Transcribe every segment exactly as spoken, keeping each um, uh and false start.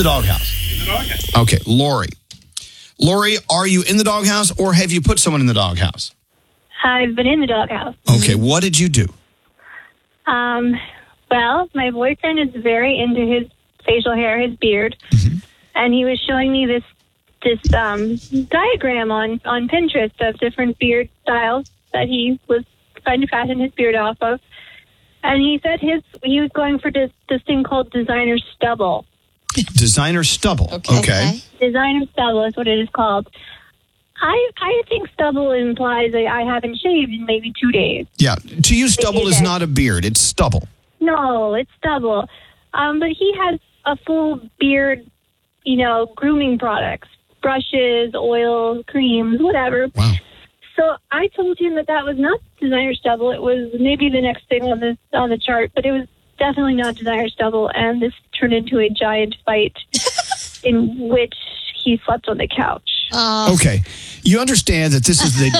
the doghouse? In the doghouse. Okay, Lori. Lori, are you in the doghouse or have you put someone in the doghouse? I've been in the doghouse. Okay, what did you do? Um, well, my boyfriend is very into his facial hair, his beard, Mm-hmm. and he was showing me this this um, diagram on, on Pinterest of different beard styles that he was trying to fashion his beard off of. And he said his he was going for this, this thing called designer stubble. Designer stubble. Okay. Okay. Designer stubble is what it is called. I I think stubble implies that I haven't shaved in maybe two days. Yeah. To you, stubble is not a beard. It's stubble. No, it's stubble. Um, but he has a full beard, you know, grooming products, brushes, oils, creams, whatever. Wow. So I told him that that was not designer stubble. It was maybe the next thing on the on the chart, but it was definitely not designer stubble. And this turned into a giant fight in which he slept on the couch. Oh. Okay. You understand that this is the,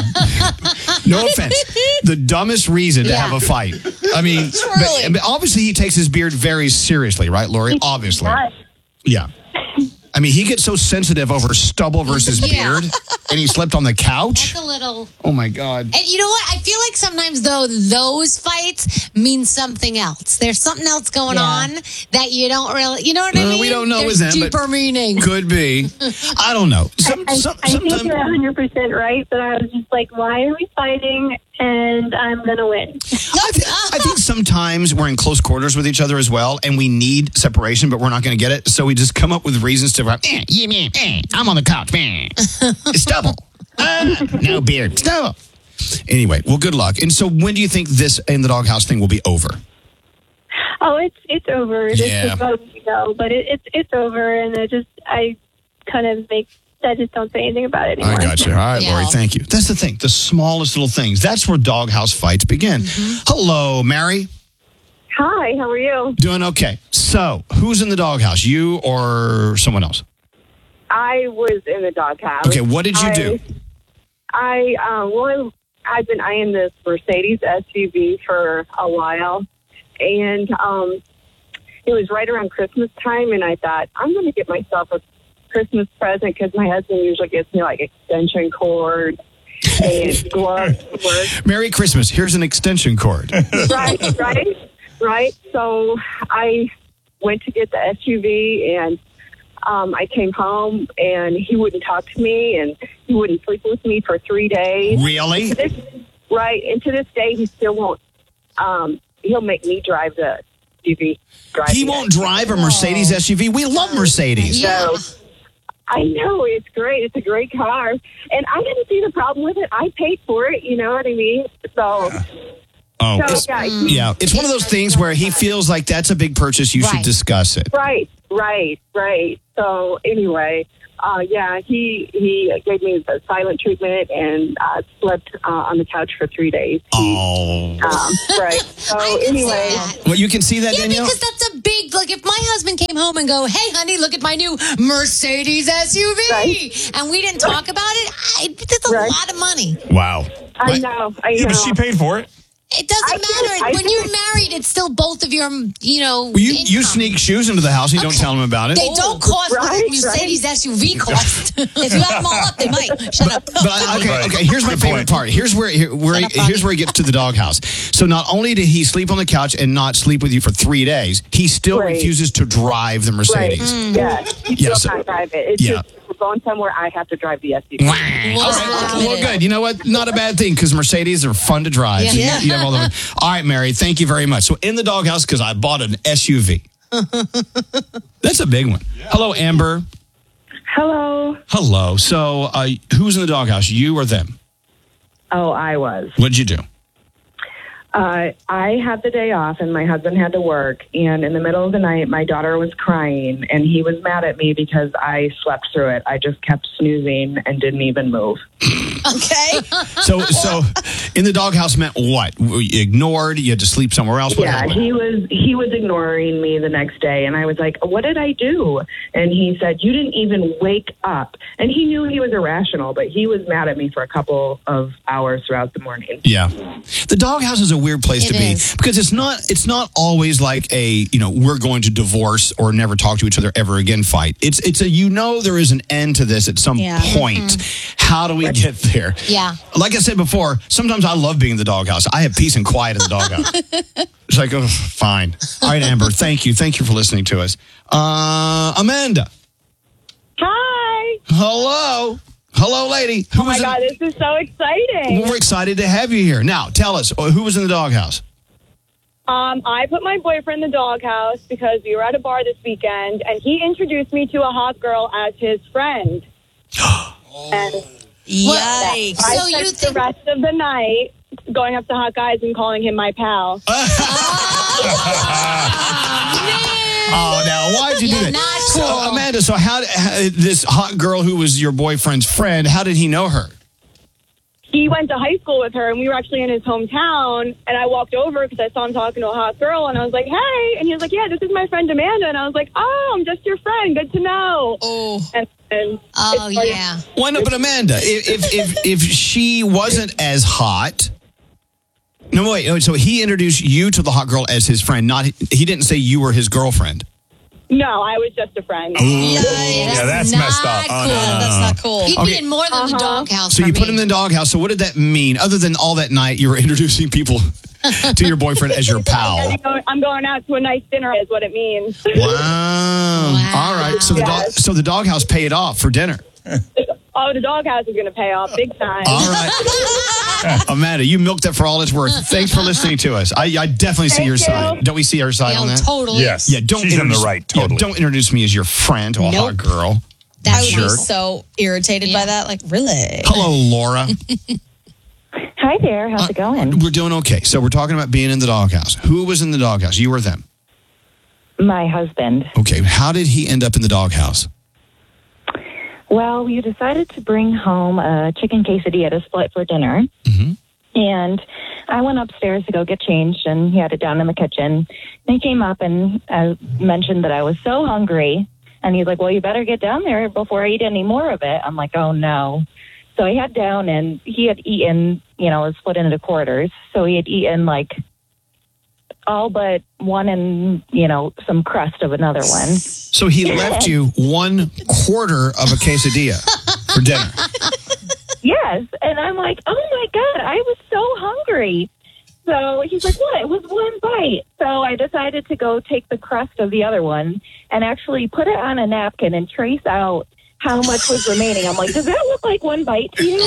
no offense, the dumbest reason to Yeah. have a fight. I mean, Truly. but, but obviously he takes his beard very seriously, right, Lori? Obviously. Yes. Yeah. I mean, he gets so sensitive over stubble versus Yeah. beard, and he slept on the couch. That's a little. Oh, my God. And you know what? I feel like sometimes, though, those fights mean something else. There's something else going Yeah. on that you don't really, you know what I Uh, mean? we don't know There's is that, but- deeper meaning. Could be. I don't know. Some, I, some, I think sometime- you're one hundred percent right, but I was just like, why are we fighting? And I'm going to win. I, th- I think sometimes we're in close quarters with each other as well, and we need separation, but we're not going to get it. So we just come up with reasons to, eh, yeah, man, eh, I'm on the couch, man. Stubble. Uh, no beard. Stubble. Anyway, well, good luck. And so when do you think this in the doghouse thing will be over? Oh, it's it's over. It's Yeah. supposed to go, but it, it's it's over, and I just I kind of make I just don't say anything about it anymore. I got you. All right, Yeah. Lori, thank you. That's the thing. The smallest little things. That's where doghouse fights begin. Hello, Mary. Hi, how are you? Doing okay. So, who's in the doghouse? You or someone else? I was in the doghouse. Okay, what did you I, do? I, uh, well, I've been eyeing this Mercedes S U V for a while, and um, it was right around Christmas time, and I thought, I'm going to get myself a Christmas present because my husband usually gets me, like, extension cord and gloves to work. Merry Christmas. Here's an extension cord. Right, right, right. So I went to get the S U V, and um, I came home, and he wouldn't talk to me, and he wouldn't sleep with me for three days. Really? To this, right, and to this day, he still won't. Um, he'll make me drive the S U V. Drive He the won't S U V. drive a Mercedes S U V. We love Mercedes. Yeah. So, I know, it's great. It's a great car. And I didn't see the problem with it. I paid for it, you know what I mean? So, Oh, so it's, yeah, he- yeah. It's one of those things where he feels like that's a big purchase. You should Right. discuss it. Right, right, right. So anyway, uh, yeah, he he gave me the silent treatment and uh, slept uh, on the couch for three days. Oh. Um, right. So I can see anyway, that. Well, you can see that, Yeah, Danielle? because that's a big, like, if my husband came home and go, hey, honey, look at my new Mercedes S U V, Right. and we didn't talk about it, I, that's a Right. lot of money. Wow. I Right. know, I Yeah, know. but she paid for it. It doesn't I matter. think- I when think- you're married, it's still both of your, you know, Well, you, you income. sneak shoes into the house and you don't tell him about it. They don't cost what Right, a Mercedes S U V cost. If you add them all up, they might. Shut up. But I, okay, Right. okay. Here's my Good favorite point. part. Here's where here, where he, Shut up, Bobby. here's where he gets to the doghouse. So not only did he sleep on the couch and not sleep with you for three days, he still Right. refuses to drive the Right. Mercedes. Yeah. He Yeah, still so- can't drive it. It's yeah. just if we're going somewhere, I have to drive the S U V. Wow. Well, All right. look Well, at it. good. You know what? Not a bad thing because Mercedes are fun to drive. So you- Yeah. you have all, the, all right, Mary. Thank you very much. So in the doghouse because I bought an S U V. That's a big one. Hello, Amber. Hello. Hello. So uh, who's in the doghouse? You or them? Oh, I was. What'd you do? Uh, I had the day off, and my husband had to work. And in the middle of the night, my daughter was crying, and he was mad at me because I slept through it. I just kept snoozing and didn't even move. Okay. So, so in the doghouse meant what? You ignored? You had to sleep somewhere else? What Yeah, happened? he was he was ignoring me the next day, and I was like, "What did I do?" And he said, "You didn't even wake up." And he knew he was irrational, but he was mad at me for a couple of hours throughout the morning. Yeah. The doghouse is a weird place It to be is. because it's not it's not always like a, you know, we're going to divorce or never talk to each other ever again fight. It's it's a, you know, there is an end to this at some Yeah. point. How do we get there? Yeah. Like I said before, sometimes I love being in the doghouse. I have peace and quiet in the doghouse. It's like, oh, fine. All right, Amber, thank you. Thank you for listening to us. Uh, Amanda. Hi. Hello. Hello, lady. Who Oh my was in- God, this is so exciting. Well, we're excited to have you here. Now, tell us, uh, who was in the doghouse? Um, I put my boyfriend in the doghouse because we were at a bar this weekend, and he introduced me to a hot girl as his friend. And Yikes. I So you spent think- the rest of the night going up to hot guys and calling him my pal. Oh, now, why'd you do Yeah, that? not So, cool. Amanda, so how, how this hot girl who was your boyfriend's friend, how did he know her? He went to high school with her, and we were actually in his hometown. And I walked over because I saw him talking to a hot girl, and I was like, "Hey!" And he was like, "Yeah, this is my friend Amanda." And I was like, "Oh, I'm just your friend. Good to know." Oh. And, and Oh, it started- yeah. Why not? But Amanda, if, if if if she wasn't as hot, no wait. oh, So he introduced you to the hot girl as his friend. Not he didn't say you were his girlfriend. No, I was just a friend. Yeah, that's not messed up. Cool. Oh, no, no, That's not cool. He'd Okay. be in more than the Uh-huh. doghouse. So for you put me. him in the doghouse. So what did that mean? Other than all that night, you were introducing people to your boyfriend as your pal. I'm going- I'm going out to a nice dinner, is what it means. Wow. Wow. All right. So the dog, Yes. so the doghouse paid off for dinner. Oh, the doghouse is going to pay off big time. All right. Amanda, you milked it for all it's worth. Thanks for listening to us. I, I definitely see Thank your you. side. Don't we see our side Yeah, on that? totally. Yes. Yeah, don't She's in the introduce- right, yeah, totally. don't introduce me as your friend to a hot Nope. girl. I That's would be Jerk. so irritated Yeah. by that. Like, really? Hello, Laura. Hi there. How's it going? We're doing okay. So we're talking about being in the doghouse. Who was in the doghouse? You or them? My husband. Okay. How did he end up in the doghouse? Well, we decided to bring home a chicken quesadilla to split for dinner. Mhm. And I went upstairs to go get changed, and he had it down in the kitchen. And he came up and uh, mentioned that I was so hungry. And he's like, well, you better get down there before I eat any more of it. I'm like, oh, no. So I head down, and he had eaten, you know, it was split into quarters. So he had eaten, like, all but one and, you know, some crust of another one. So he left you one quarter of a quesadilla for dinner. Yes. And I'm like, oh my God, I was so hungry. So he's like, what? It was one bite. So I decided to go take the crust of the other one and actually put it on a napkin and trace out how much was remaining. I'm like, does that look like one bite to you?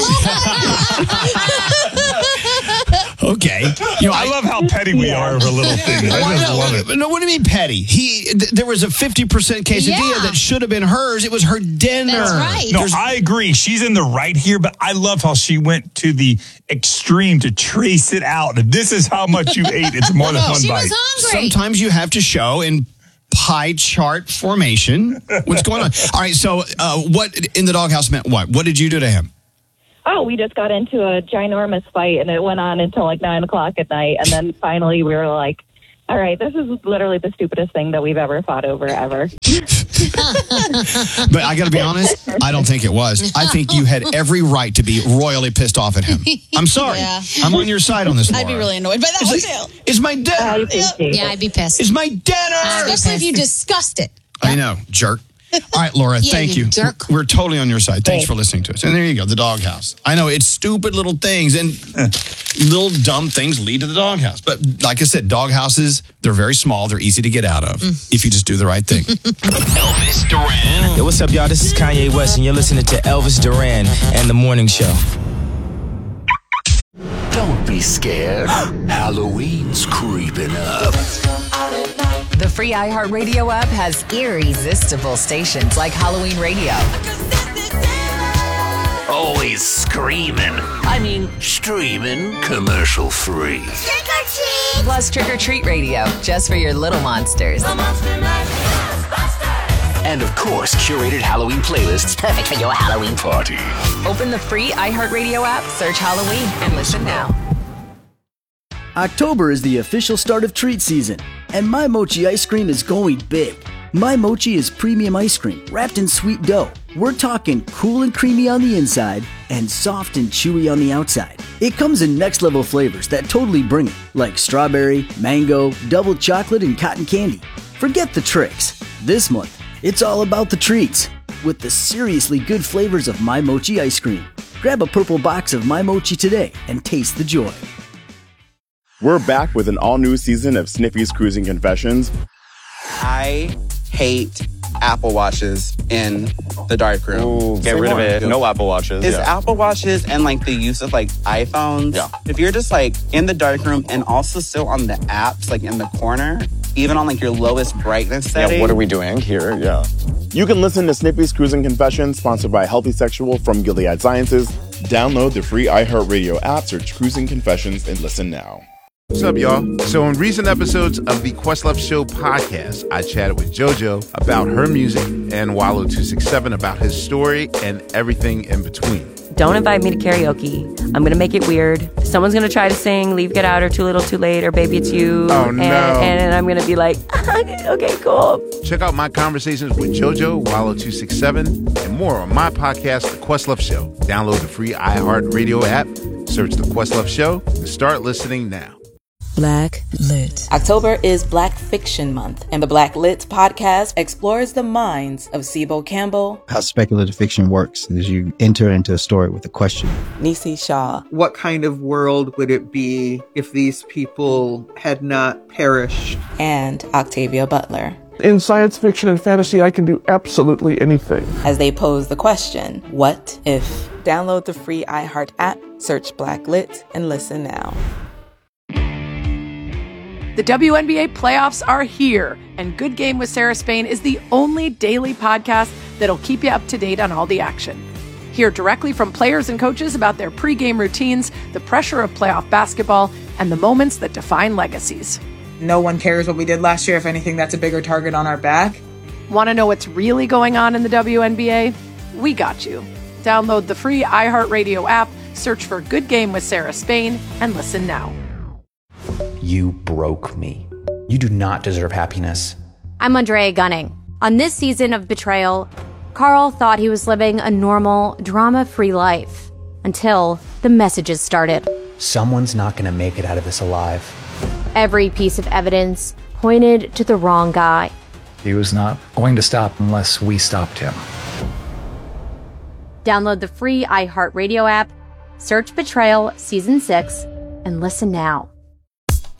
Okay. You know, I love how petty we are over little things. I Why just not? love it. No, what do you mean petty? He th- there was a fifty percent quesadilla Yeah. that should have been hers. It was her dinner. That's right. No, There's- I agree. She's in the right here, but I love how she went to the extreme to trace it out. If this is how much you ate, it's more than one She bite. was hungry. Sometimes you have to show in pie chart formation what's going on. All right, so uh, what in the doghouse meant what? What did you do to him? Oh, we just got into a ginormous fight, and it went on until like nine o'clock at night. And then finally we were like, all right, this is literally the stupidest thing that we've ever fought over ever. But I got to be honest, I don't think it was. I think you had every right to be royally pissed off at him. I'm sorry. Yeah. I'm on your side on this, Laura. I'd be really annoyed by that one, It's, too. like, it's my I dinner. appreciate Yeah, it. I'd be pissed. It's my dinner. Especially if you discussed it. I know, jerk. All right, Laura, Yeah, thank you you. jerk. We're totally on your side. Thanks Thanks. for listening to us. And there you go, the doghouse. I know it's stupid little things and little dumb things lead to the doghouse. But like I said, doghouses, they're very small. They're easy to get out of if you just do the right thing. Elvis Duran. Yo, what's up, y'all? This is Kanye West, and you're listening to Elvis Duran and The Morning Show. Don't be scared. Halloween's creeping up. The free iHeartRadio app has irresistible stations like Halloween Radio, Always screaming. I mean, streaming commercial free. plus Trick or Treat Radio, just for your little monsters. And of course, curated Halloween playlists perfect for your Halloween party. Open the free iHeartRadio app, search Halloween, and listen now. October is the official start of treat season, and My Mochi ice cream is going big. My Mochi is premium ice cream wrapped in sweet dough, We're talking cool and creamy on the inside and soft and chewy on the outside. It comes in next level flavors that totally bring it, like strawberry, mango, double chocolate, and cotton candy. Forget the tricks. This month, it's all about the treats with the seriously good flavors of My Mochi ice cream. Grab a purple box of My Mochi today and taste the joy. We're back with an all-new season of Sniffy's Cruising Confessions. I hate Apple Watches in the darkroom. Ooh, get rid of it. No Apple Watches. It's yeah. Apple Watches and like the use of like iPhones. Yeah. If you're just like in the darkroom and also still on the apps, like in the corner, even on like your lowest brightness setting. Yeah, what are we doing here? Yeah. You can listen to Snippy's Cruising Confessions, sponsored by Healthy Sexual from Gilead Sciences. Download the free iHeartRadio app, search Cruising Confessions, and listen now. What's up, y'all? So in recent episodes of the Questlove Show podcast, I chatted with JoJo about her music and Wallow two six seven about his story and everything in between. Don't invite me to karaoke. I'm going to make it weird. Someone's going to try to sing Leave, Get Out, or Too Little, Too Late, or Baby It's You. Oh, no. And, and I'm going to be like, okay, cool. Check out my conversations with JoJo, Wallow two six seven, and more on my podcast, The Questlove Show. Download the free iHeartRadio app, search The Questlove Show, and start listening now. Black Lit. October is Black Fiction Month, and the Black Lit podcast explores the minds of Sibo Campbell. How speculative fiction works is you enter into a story with a question. Nisi Shaw. What kind of world would it be if these people had not perished? And Octavia Butler. In science fiction and fantasy, I can do absolutely anything. As they pose the question, what if? Download the free iHeart app, search Black Lit, and listen now. The W N B A playoffs are here, and Good Game with Sarah Spain is the only daily podcast that'll keep you up to date on all the action. Hear directly from players and coaches about their pregame routines, the pressure of playoff basketball, and the moments that define legacies. No one cares what we did last year. If anything, that's a bigger target on our back. Want to know what's really going on in the W N B A? We got you. Download the free iHeartRadio app, search for Good Game with Sarah Spain, and listen now. You broke me. You do not deserve happiness. I'm Andrea Gunning. On this season of Betrayal, Carl thought he was living a normal, drama-free life until the messages started. Someone's not going to make it out of this alive. Every piece of evidence pointed to the wrong guy. He was not going to stop unless we stopped him. Download the free iHeartRadio app, search Betrayal Season six, and listen now.